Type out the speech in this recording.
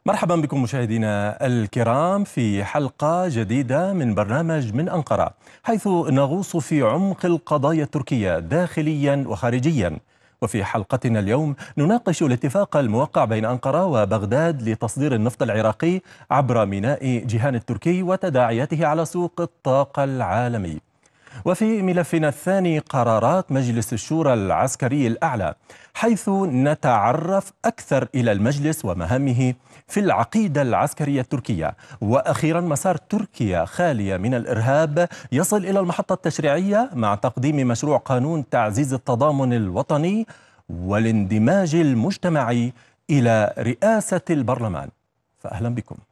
مرحبا بكم مشاهدينا الكرام في حلقة جديدة من برنامج من أنقرة، حيث نغوص في عمق القضايا التركية داخليا وخارجيا. وفي حلقتنا اليوم نناقش الاتفاق الموقع بين أنقرة وبغداد لتصدير النفط العراقي عبر ميناء جيهان التركي وتداعياته على سوق الطاقة العالمي. وفي ملفنا الثاني قرارات مجلس الشورى العسكري الأعلى، حيث نتعرف أكثر إلى المجلس ومهامه في العقيدة العسكرية التركية. وأخيرا مسار تركيا خالية من الإرهاب يصل إلى المحطة التشريعية مع تقديم مشروع قانون تعزيز التضامن الوطني والاندماج المجتمعي إلى رئاسة البرلمان. فأهلا بكم.